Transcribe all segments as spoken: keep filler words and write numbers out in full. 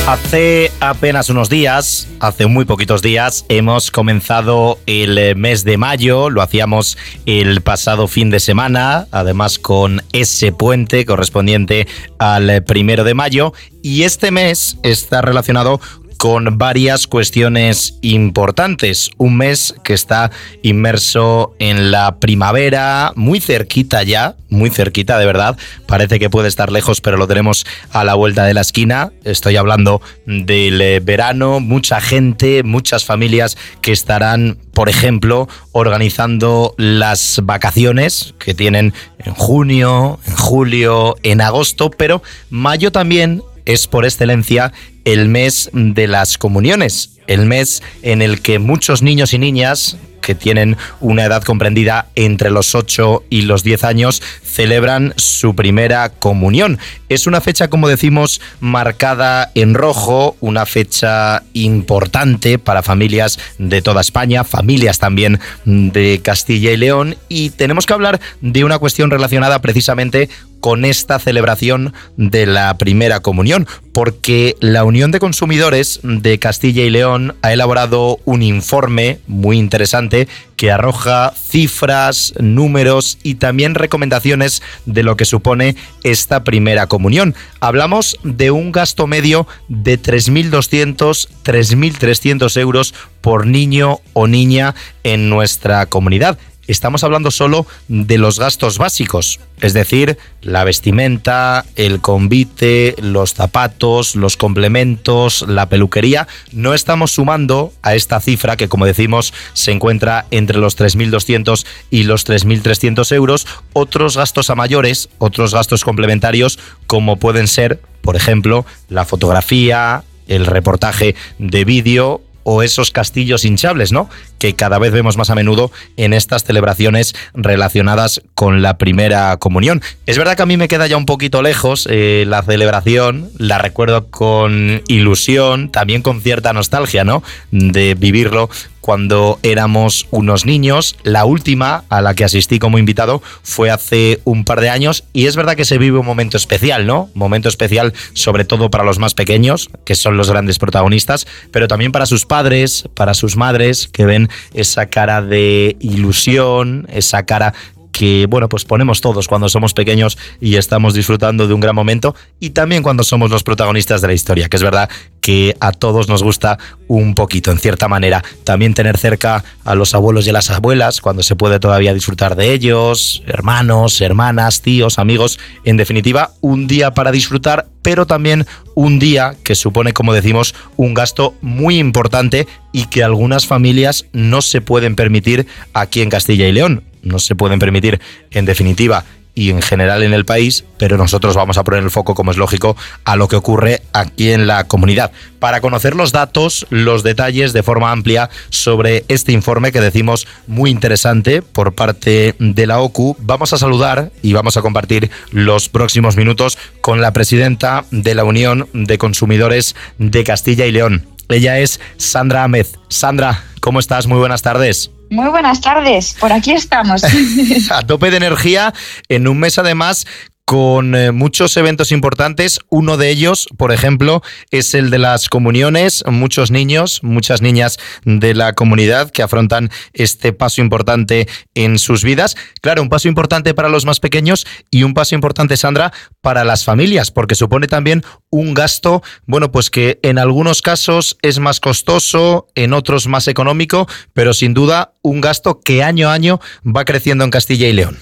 Hace apenas unos días, hace muy poquitos días, hemos comenzado el mes de mayo. Lo hacíamos el pasado fin de semana, además con ese puente correspondiente al primero de mayo. Y este mes está relacionado con varias cuestiones importantes. Un mes que está inmerso en la primavera, muy cerquita ya, muy cerquita de verdad. Parece que puede estar lejos, pero lo tenemos a la vuelta de la esquina. Estoy hablando del verano, mucha gente, muchas familias que estarán, por ejemplo, organizando las vacaciones que tienen en junio, en julio, en agosto, pero mayo también es por excelencia el mes de las comuniones, el mes en el que muchos niños y niñas que tienen una edad comprendida entre los ocho y los diez años celebran su primera comunión. Es una fecha, como decimos, marcada en rojo, una fecha importante para familias de toda España, familias también de Castilla y León, y tenemos que hablar de una cuestión relacionada precisamente con esta celebración de la primera comunión, porque la Unión de Consumidores de Castilla y León ha elaborado un informe muy interesante que arroja cifras, números y también recomendaciones de lo que supone esta primera comunión. Hablamos de un gasto medio de tres mil doscientos, tres mil trescientos euros por niño o niña en nuestra comunidad. Estamos hablando solo de los gastos básicos, es decir, la vestimenta, el convite, los zapatos, los complementos, la peluquería. No estamos sumando a esta cifra que, como decimos, se encuentra entre los tres mil doscientos y los tres mil trescientos euros, otros gastos a mayores, otros gastos complementarios, como pueden ser, por ejemplo, la fotografía, el reportaje de vídeo o esos castillos hinchables, ¿no?, que cada vez vemos más a menudo en estas celebraciones relacionadas con la primera comunión. Es verdad que a mí me queda ya un poquito lejos eh, la celebración, la recuerdo con ilusión, también con cierta nostalgia, ¿no?, de vivirlo cuando éramos unos niños. La última a la que asistí como invitado fue hace un par de años y es verdad que se vive un momento especial, ¿no? Momento especial sobre todo para los más pequeños, que son los grandes protagonistas, pero también para sus padres, para sus madres, que ven esa cara de ilusión, esa cara que, bueno, pues ponemos todos cuando somos pequeños y estamos disfrutando de un gran momento, y también cuando somos los protagonistas de la historia, que es verdad que a todos nos gusta un poquito, en cierta manera. También tener cerca a los abuelos y a las abuelas, cuando se puede todavía disfrutar de ellos, hermanos, hermanas, tíos, amigos. En definitiva, un día para disfrutar, pero también un día que supone, como decimos, un gasto muy importante y que algunas familias no se pueden permitir aquí en Castilla y León. No se pueden permitir, en definitiva, y en general en el país, pero nosotros vamos a poner el foco, como es lógico, a lo que ocurre aquí en la comunidad. Para conocer los datos, los detalles de forma amplia sobre este informe que decimos muy interesante por parte de la O C U, vamos a saludar y vamos a compartir los próximos minutos con la presidenta de la Unión de Consumidores de Castilla y León. Ella es Sandra Améz. Sandra, ¿cómo estás? Muy buenas tardes. Muy buenas tardes, por aquí estamos. A tope de energía, en un mes además con eh, muchos eventos importantes. Uno de ellos, por ejemplo, es el de las comuniones. Muchos niños, muchas niñas de la comunidad que afrontan este paso importante en sus vidas. Claro, un paso importante para los más pequeños y un paso importante, Sandra, para las familias, porque supone también un gasto, bueno, pues que en algunos casos es más costoso, en otros más económico, pero sin duda un gasto que año a año va creciendo en Castilla y León.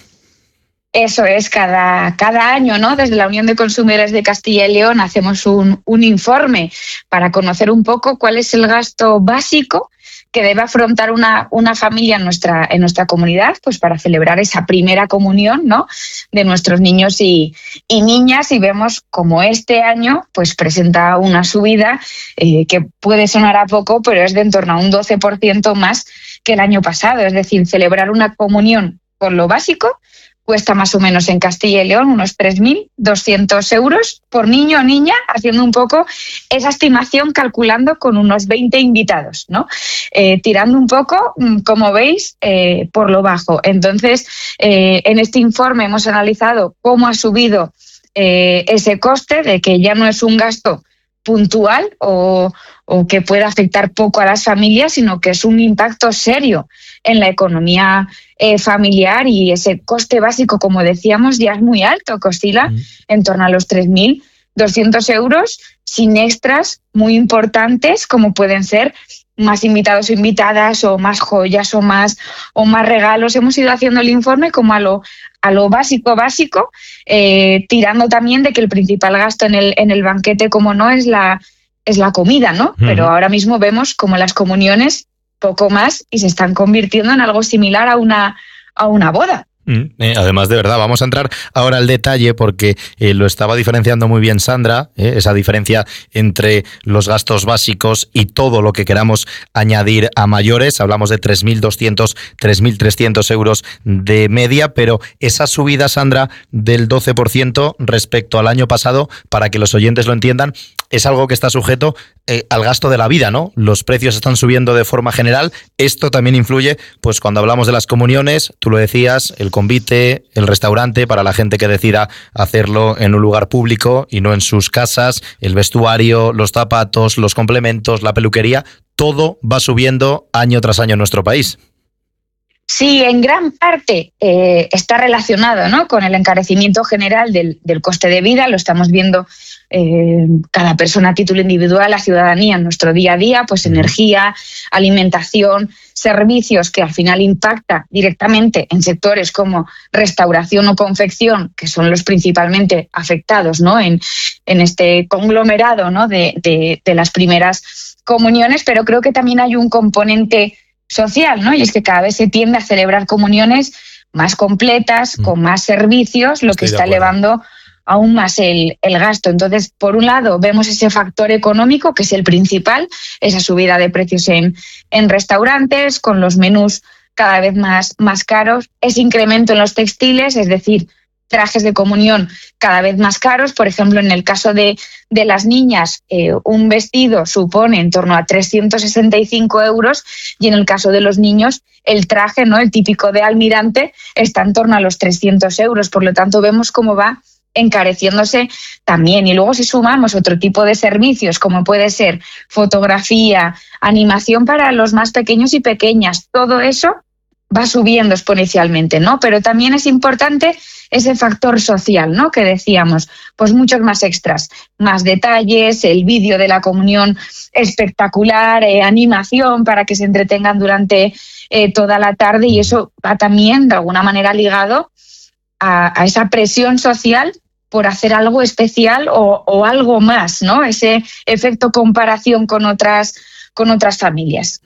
Eso es, cada, cada año, ¿no? Desde la Unión de Consumidores de Castilla y León hacemos un, un informe para conocer un poco cuál es el gasto básico que debe afrontar una, una familia en nuestra, en nuestra comunidad, pues para celebrar esa primera comunión, ¿no?, de nuestros niños y, y niñas, y vemos como este año pues presenta una subida eh, que puede sonar a poco, pero es de en torno a un doce por ciento más que el año pasado. Es decir, celebrar una comunión con lo básico cuesta más o menos en Castilla y León unos tres mil doscientos euros por niño o niña, haciendo un poco esa estimación, calculando con unos veinte invitados, ¿no? Eh, tirando un poco, como veis, eh, por lo bajo. Entonces, eh, en este informe hemos analizado cómo ha subido eh, ese coste, de que ya no es un gasto puntual o, o que pueda afectar poco a las familias, sino que es un impacto serio en la economía eh, familiar, y ese coste básico, como decíamos, ya es muy alto, que oscila mm. en torno a los tres mil doscientos euros, sin extras muy importantes como pueden ser más invitados o invitadas, o más joyas, o más, o más regalos. Hemos ido haciendo el informe como a lo, a lo básico, básico, eh, tirando también de que el principal gasto en el, en el banquete, como no, es la, es la comida, ¿no? Uh-huh. Pero ahora mismo vemos como las comuniones poco más y se están convirtiendo en algo similar a una, a una boda. Mm, eh, además, de verdad, vamos a entrar ahora al detalle porque eh, lo estaba diferenciando muy bien Sandra, eh, esa diferencia entre los gastos básicos y todo lo que queramos añadir a mayores. Hablamos de tres mil doscientos, tres mil trescientos euros de media, pero esa subida, Sandra, del doce por ciento respecto al año pasado, para que los oyentes lo entiendan, es algo que está sujeto eh, al gasto de la vida, ¿no? Los precios están subiendo de forma general. Esto también influye, pues cuando hablamos de las comuniones, tú lo decías, el convite, el restaurante para la gente que decida hacerlo en un lugar público y no en sus casas, el vestuario, los zapatos, los complementos, la peluquería, todo va subiendo año tras año en nuestro país. Sí, en gran parte eh, está relacionado, ¿no?, con el encarecimiento general del, del coste de vida. Lo estamos viendo eh, cada persona a título individual, la ciudadanía en nuestro día a día, pues energía, alimentación, servicios, que al final impacta directamente en sectores como restauración o confección, que son los principalmente afectados, ¿no?, en, en este conglomerado, ¿no?, de, de, de las primeras comuniones. Pero creo que también hay un componente social, ¿no? Y es que cada vez se tiende a celebrar comuniones más completas, mm. con más servicios, lo Estoy que está elevando aún más el, el gasto. Entonces, por un lado, vemos ese factor económico, que es el principal, esa subida de precios en, en restaurantes, con los menús cada vez más, más caros, ese incremento en los textiles, es decir, trajes de comunión cada vez más caros. Por ejemplo, en el caso de, de las niñas, eh, un vestido supone en torno a trescientos sesenta y cinco euros, y en el caso de los niños, el traje, ¿no?, el típico de almirante, está en torno a los trescientos euros. Por lo tanto, vemos cómo va encareciéndose también. Y luego, si sumamos otro tipo de servicios, como puede ser fotografía, animación para los más pequeños y pequeñas, todo eso va subiendo exponencialmente, ¿no? Pero también es importante ese factor social, ¿no?, que decíamos, pues muchos más extras, más detalles, el vídeo de la comunión espectacular, eh, animación para que se entretengan durante eh, toda la tarde, y eso va también de alguna manera ligado a, a esa presión social por hacer algo especial o, o algo más, ¿no? Ese efecto comparación con otras con otras familias.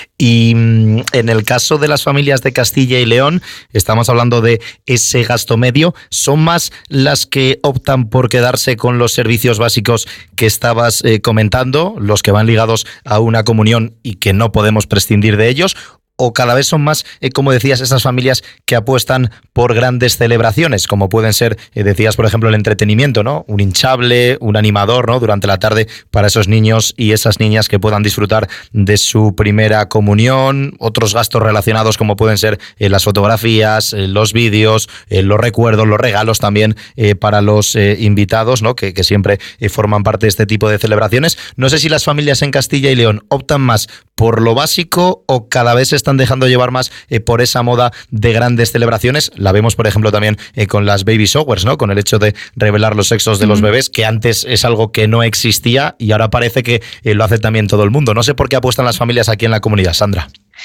Y en el caso de las familias de Castilla y León, estamos hablando de ese gasto medio, ¿son más las que optan por quedarse con los servicios básicos que estabas eh, comentando, los que van ligados a una comunión y que no podemos prescindir de ellos? ¿O cada vez son más, eh, como decías, esas familias que apuestan por grandes celebraciones, como pueden ser, eh, decías, por ejemplo, el entretenimiento, ¿no? Un hinchable, un animador, ¿no?, durante la tarde para esos niños y esas niñas que puedan disfrutar de su primera comunión, otros gastos relacionados como pueden ser eh, las fotografías, eh, los vídeos, eh, los recuerdos, los regalos también eh, para los eh, invitados, ¿no?, que, que siempre eh, forman parte de este tipo de celebraciones. No sé si las familias en Castilla y León optan más por lo básico o cada vez están dejando llevar más eh, por esa moda de grandes celebraciones. La vemos, por ejemplo, también eh, con las baby showers, ¿no?, con el hecho de revelar los sexos de mm. los bebés, que antes es algo que no existía y ahora parece que eh, lo hace también todo el mundo. No sé por qué apuestan las familias aquí en la comunidad, Sandra.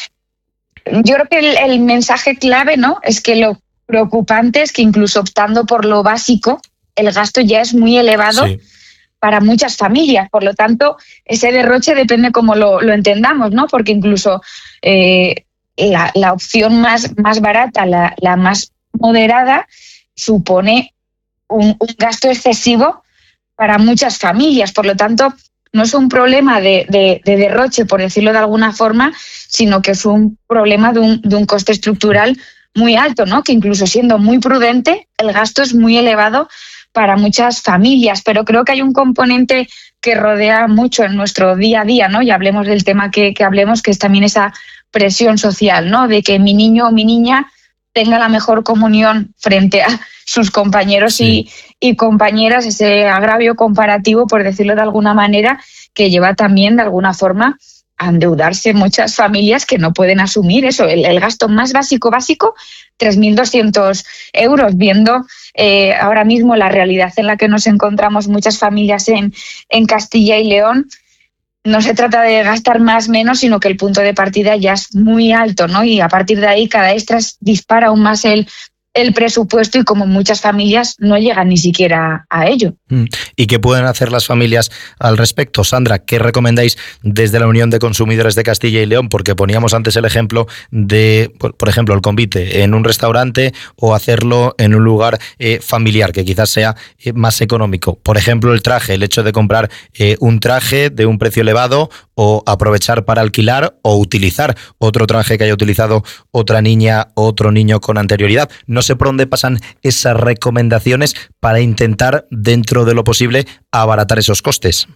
Yo creo que el, el mensaje clave, ¿no?, es que lo preocupante es que incluso optando por lo básico, el gasto ya es muy elevado. Sí. Para muchas familias. Por lo tanto, ese derroche depende cómo lo, lo entendamos, ¿no? Porque incluso eh, la, la opción más, más barata, la, la más moderada, supone un, un gasto excesivo para muchas familias. Por lo tanto, no es un problema de, de, de derroche, por decirlo de alguna forma, sino que es un problema de un, de un coste estructural muy alto, ¿no?, que incluso siendo muy prudente, el gasto es muy elevado para muchas familias. Pero creo que hay un componente que rodea mucho en nuestro día a día, ¿no? Y hablemos del tema que, que hablemos, que es también esa presión social, ¿no?, de que mi niño o mi niña tenga la mejor comunión frente a sus compañeros sí. y, y compañeras, ese agravio comparativo, por decirlo de alguna manera, que lleva también de alguna forma a endeudarse muchas familias que no pueden asumir eso, el, el gasto más básico, básico, tres mil doscientos euros, viendo eh, ahora mismo la realidad en la que nos encontramos muchas familias en, en Castilla y León. No se trata de gastar más menos, sino que el punto de partida ya es muy alto, ¿no? Y a partir de ahí cada extra dispara aún más el, el presupuesto y como muchas familias no llegan ni siquiera a ello. ¿Y qué pueden hacer las familias al respecto? Sandra, ¿qué recomendáis desde la Unión de Consumidores de Castilla y León? Porque poníamos antes el ejemplo de, por ejemplo, el convite en un restaurante o hacerlo en un lugar eh, familiar, que quizás sea eh, más económico. Por ejemplo, el traje, el hecho de comprar eh, un traje de un precio elevado o aprovechar para alquilar o utilizar otro traje que haya utilizado otra niña o otro niño con anterioridad. No sé por dónde pasan esas recomendaciones para intentar, dentro de lo posible, abaratar esos costes.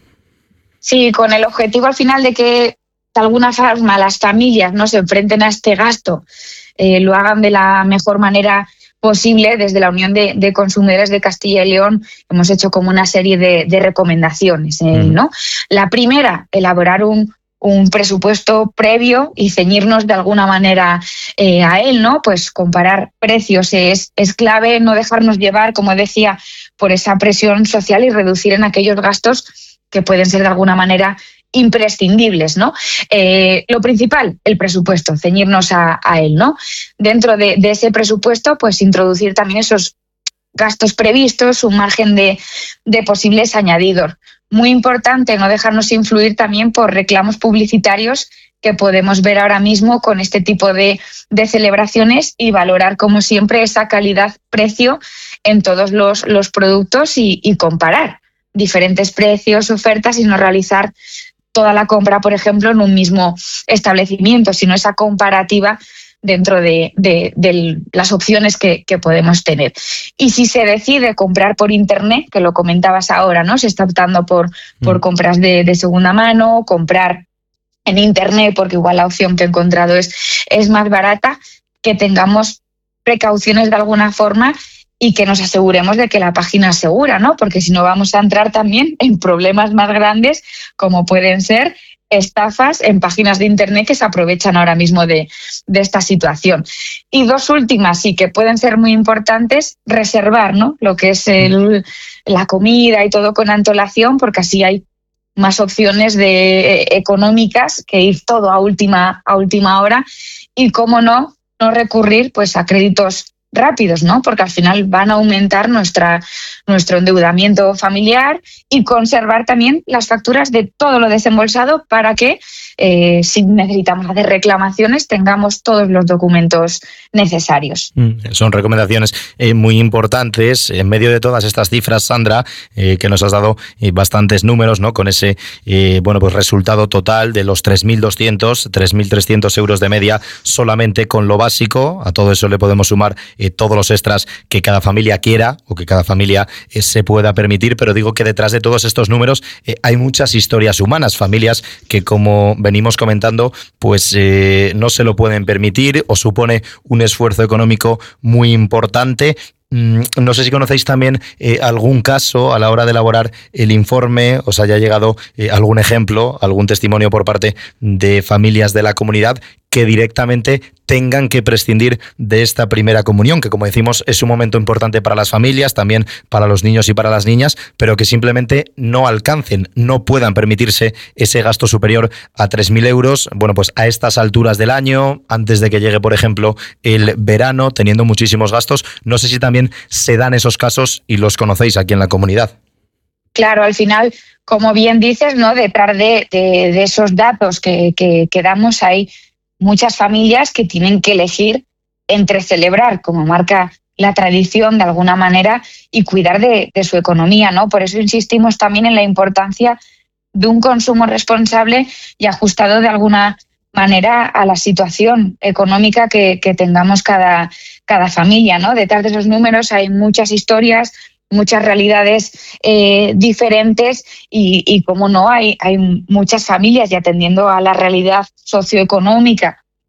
Sí, con el objetivo al final de que de alguna forma las familias no se enfrenten a este gasto, eh, lo hagan de la mejor manera posible. Desde la Unión de, de Consumidores de Castilla y León hemos hecho como una serie de, de recomendaciones, eh, mm. ¿no? La primera, elaborar un un presupuesto previo y ceñirnos de alguna manera eh, a él, ¿no? Pues comparar precios es, es clave, no dejarnos llevar, como decía, por esa presión social y reducir en aquellos gastos que pueden ser de alguna manera imprescindibles, ¿no? Eh, lo principal, el presupuesto, ceñirnos a, a él, ¿no? Dentro de, de ese presupuesto, pues introducir también esos gastos previstos, un margen de, de posibles añadidos. Muy importante no dejarnos influir también por reclamos publicitarios que podemos ver ahora mismo con este tipo de, de celebraciones y valorar, como siempre, esa calidad-precio en todos los, los productos y, y comparar diferentes precios, ofertas y no realizar toda la compra, por ejemplo, en un mismo establecimiento, sino esa comparativa dentro de, de, de las opciones que, que podemos tener. Y si se decide comprar por Internet, que lo comentabas ahora, ¿no? Se está optando por, mm. por compras de, de segunda mano, comprar en Internet, porque igual la opción que he encontrado es, es más barata, que tengamos precauciones de alguna forma y que nos aseguremos de que la página es segura, ¿no? Porque si no vamos a entrar también en problemas más grandes, como pueden ser estafas en páginas de Internet que se aprovechan ahora mismo de, de esta situación. Y dos últimas, sí, que pueden ser muy importantes, reservar, ¿no? Lo que es el, la comida y todo con antelación, porque así hay más opciones de, eh, económicas que ir todo a última, a última hora. Y, cómo no, no recurrir pues a créditos rápidos, ¿no? Porque al final van a aumentar nuestra, nuestro endeudamiento familiar y conservar también las facturas de todo lo desembolsado para que, eh, si necesitamos hacer reclamaciones, tengamos todos los documentos necesarios. Son recomendaciones eh, muy importantes. En medio de todas estas cifras, Sandra, eh, que nos has dado eh, bastantes números, ¿no? Con ese eh, bueno, pues resultado total de los tres mil doscientos, tres mil trescientos euros de media solamente con lo básico. A todo eso le podemos sumar eh, todos los extras que cada familia quiera o que cada familia eh, se pueda permitir, pero digo que detrás de todos estos números eh, hay muchas historias humanas, familias que, como venimos comentando, pues eh, no se lo pueden permitir o supone un esfuerzo económico muy importante. No sé si conocéis también eh, algún caso a la hora de elaborar el informe, os haya llegado eh, algún ejemplo, algún testimonio por parte de familias de la comunidad que directamente tengan que prescindir de esta primera comunión, que, como decimos, es un momento importante para las familias, también para los niños y para las niñas, pero que simplemente no alcancen, no puedan permitirse ese gasto superior a tres mil euros, bueno, pues a estas alturas del año, antes de que llegue, por ejemplo, el verano, teniendo muchísimos gastos. No sé si también se dan esos casos y los conocéis aquí en la comunidad. Claro, al final, como bien dices, ¿no? Detrás de, de, de esos datos que, que, que damos hay muchas familias que tienen que elegir entre celebrar, como marca la tradición de alguna manera, y cuidar de, de su economía, ¿no? Por eso insistimos también en la importancia de un consumo responsable y ajustado de alguna manera a la situación económica que, que tengamos cada, cada familia, ¿no? Detrás de esos números hay muchas historias, muchas realidades eh, diferentes y, y, como no, hay, hay muchas familias, y atendiendo a la realidad socioeconómica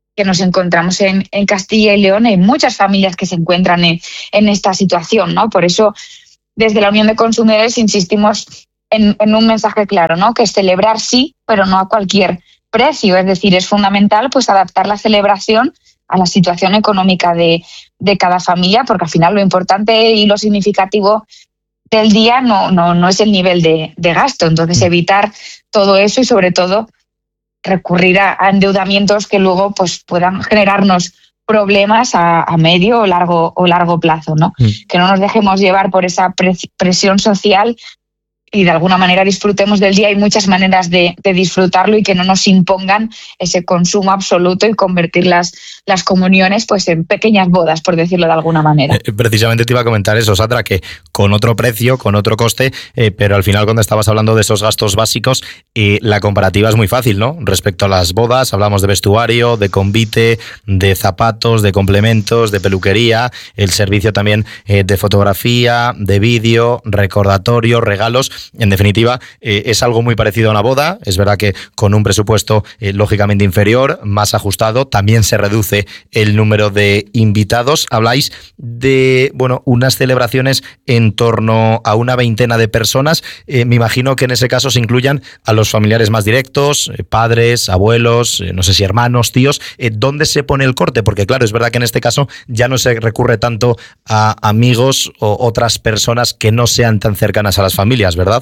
que nos encontramos en, en Castilla y León. Hay muchas familias que se encuentran en, en esta situación, ¿no? Por eso, desde la Unión de Consumidores insistimos en, en un mensaje claro, ¿no? Que es celebrar sí, pero no a cualquier precio. Es decir, es fundamental pues adaptar la celebración a la situación económica de, de cada familia, porque al final lo importante y lo significativo del día no, no, no es el nivel de, de gasto. Entonces, evitar todo eso y, sobre todo, recurrir a, a endeudamientos que luego pues, puedan generarnos problemas a, a medio o largo, o largo plazo, ¿no? Mm. Que no nos dejemos llevar por esa presión social y de alguna manera disfrutemos del día. Hay muchas maneras de, de disfrutarlo y que no nos impongan ese consumo absoluto y convertir las, las comuniones pues en pequeñas bodas, por decirlo de alguna manera. Eh, precisamente te iba a comentar eso, Sandra, que con otro precio, con otro coste, eh, pero al final cuando estabas hablando de esos gastos básicos, eh, la comparativa es muy fácil, ¿no? Respecto a las bodas, hablamos de vestuario, de convite, de zapatos, de complementos, de peluquería, el servicio también eh, de fotografía, de vídeo, recordatorio, regalos. En definitiva, eh, es algo muy parecido a una boda. Es verdad que con un presupuesto eh, lógicamente inferior, más ajustado, también se reduce el número de invitados. Habláis de, bueno, unas celebraciones en torno a una veintena de personas. Eh, me imagino que en ese caso se incluyan a los familiares más directos, eh, padres, abuelos, eh, no sé si hermanos, tíos. Eh, ¿Dónde se pone el corte? Porque claro, es verdad que en este caso ya no se recurre tanto a amigos o otras personas que no sean tan cercanas a las familias, ¿verdad?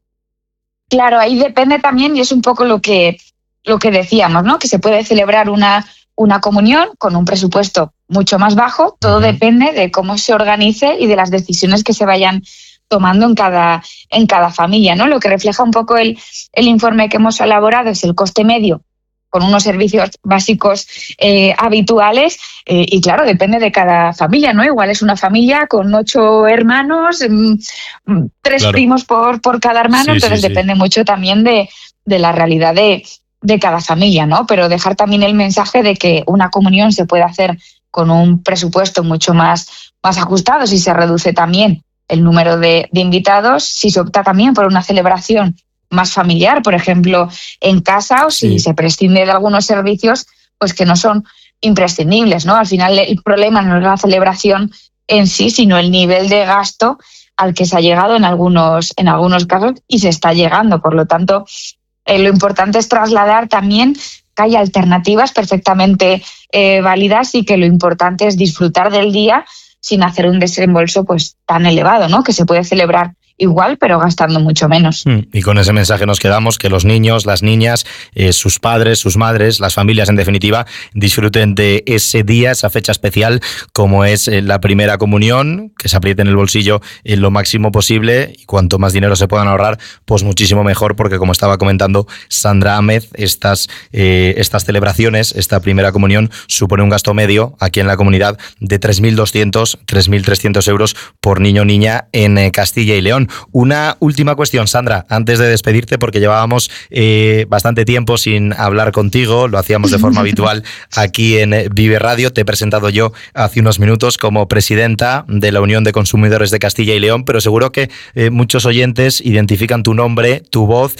Claro, ahí depende también, y es un poco lo que, lo que decíamos, ¿no? Que se puede celebrar una, una comunión con un presupuesto mucho más bajo. Todo uh-huh. depende de cómo se organice y de las decisiones que se vayan tomando en cada, en cada familia, ¿no? Lo que refleja un poco el, el informe que hemos elaborado es el coste medio con unos servicios básicos eh, habituales eh, y claro, depende de cada familia, ¿no? Igual es una familia con ocho hermanos, mmm, tres claro. primos por, por cada hermano, sí, entonces sí, depende sí. mucho también de, de la realidad de, de cada familia, ¿no? Pero dejar también el mensaje de que una comunión se puede hacer con un presupuesto mucho más, más ajustado si se reduce también el número de, de invitados, si se opta también por una celebración más familiar, por ejemplo, en casa, o si sí. se prescinde de algunos servicios pues que no son imprescindibles, ¿no? Al final el problema no es la celebración en sí, sino el nivel de gasto al que se ha llegado en algunos, en algunos casos y se está llegando. Por lo tanto, eh, lo importante es trasladar también que hay alternativas perfectamente eh, válidas y que lo importante es disfrutar del día sin hacer un desembolso pues tan elevado, ¿no? Que se puede celebrar igual, pero gastando mucho menos. Y con ese mensaje nos quedamos, que los niños, las niñas, eh, sus padres, sus madres, las familias en definitiva, disfruten de ese día, esa fecha especial, como es eh, la primera comunión, que se aprieten el bolsillo en lo máximo posible y cuanto más dinero se puedan ahorrar, pues muchísimo mejor, porque como estaba comentando Sandra Ahmed, estas, eh, estas celebraciones, esta primera comunión, supone un gasto medio aquí en la comunidad de tres mil doscientos, tres mil trescientos euros por niño o niña en eh, Castilla y León. Una última cuestión, Sandra, antes de despedirte, porque llevábamos eh, bastante tiempo sin hablar contigo, lo hacíamos de forma habitual aquí en Vive Radio. Te he presentado yo hace unos minutos como presidenta de la Unión de Consumidores de Castilla y León, pero seguro que eh, muchos oyentes identifican tu nombre, tu voz,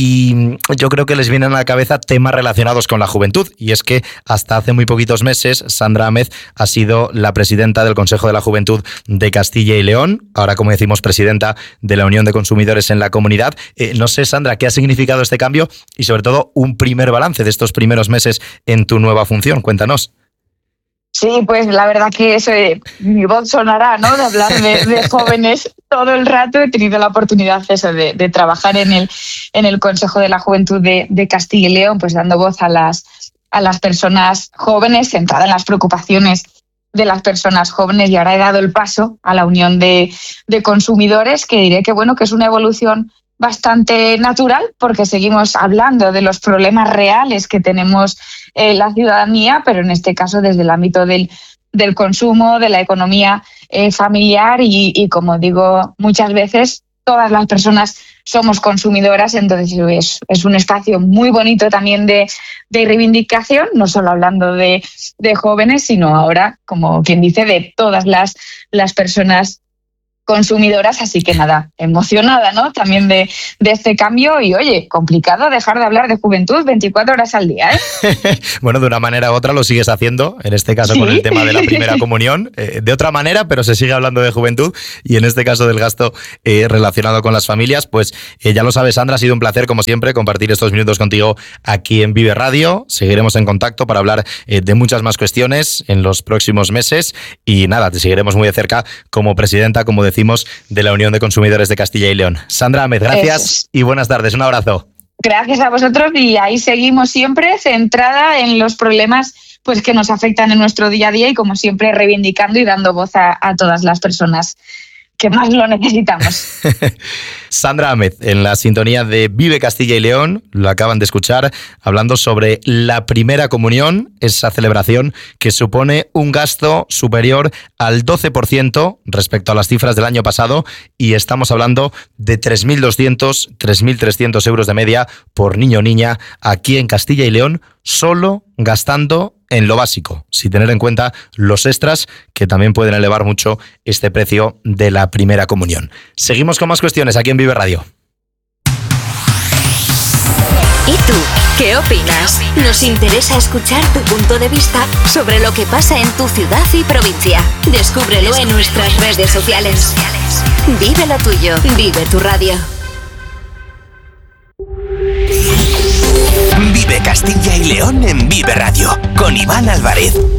y yo creo que les vienen a la cabeza temas relacionados con la juventud. Y es que hasta hace muy poquitos meses Sandra Ahmed ha sido la presidenta del Consejo de la Juventud de Castilla y León. Ahora, como decimos, presidenta de la Unión de Consumidores en la comunidad. Eh, no sé, Sandra, ¿qué ha significado este cambio? Y sobre todo, un primer balance de estos primeros meses en tu nueva función. Cuéntanos. Sí, pues la verdad que eso, eh, mi voz sonará, ¿no? De hablar de, de jóvenes todo el rato. He tenido la oportunidad eso, de, de trabajar en el, en el Consejo de la Juventud de, de Castilla y León, pues dando voz a las, a las personas jóvenes, centrada en las preocupaciones de las personas jóvenes, y ahora he dado el paso a la Unión de, de Consumidores, que diré que bueno, que es una evolución bastante natural, porque seguimos hablando de los problemas reales que tenemos eh, la ciudadanía, pero en este caso desde el ámbito del, del consumo, de la economía eh, familiar y, y, como digo muchas veces, todas las personas somos consumidoras, entonces es, es un espacio muy bonito también de, de reivindicación, no solo hablando de, de jóvenes, sino ahora, como quien dice, de todas las, las personas consumidoras, así que nada, emocionada, ¿no? También de, de este cambio y, oye, complicado dejar de hablar de juventud veinticuatro horas al día, ¿eh? Bueno, de una manera u otra lo sigues haciendo, en este caso ¿Sí? con el tema de la primera comunión, eh, de otra manera, pero se sigue hablando de juventud y en este caso del gasto eh, relacionado con las familias, pues eh, ya lo sabes, Sandra, ha sido un placer, como siempre, compartir estos minutos contigo aquí en Vive Radio. Seguiremos en contacto para hablar eh, de muchas más cuestiones en los próximos meses y nada, te seguiremos muy de cerca como presidenta, como decimos, de la Unión de Consumidores de Castilla y León. Sandra Ahmed, gracias Eso. y buenas tardes. Un abrazo. Gracias a vosotros y ahí seguimos siempre centrada en los problemas pues que nos afectan en nuestro día a día y como siempre reivindicando y dando voz a, a todas las personas que más lo necesitamos. Sandra Ahmed, en la sintonía de Vive Castilla y León, lo acaban de escuchar, hablando sobre la primera comunión, esa celebración que supone un gasto superior al doce por ciento respecto a las cifras del año pasado y estamos hablando de tres mil doscientos, tres mil trescientos euros de media por niño o niña aquí en Castilla y León, solo gastando en lo básico, sin tener en cuenta los extras que también pueden elevar mucho este precio de la primera comunión. Seguimos con más cuestiones aquí en Vive Radio. ¿Y tú? ¿Qué opinas? Nos interesa escuchar tu punto de vista sobre lo que pasa en tu ciudad y provincia. Descúbrelo en nuestras redes sociales. Vive lo tuyo, vive tu radio. Vive Castilla y León en Vive Radio, con Iván Álvarez.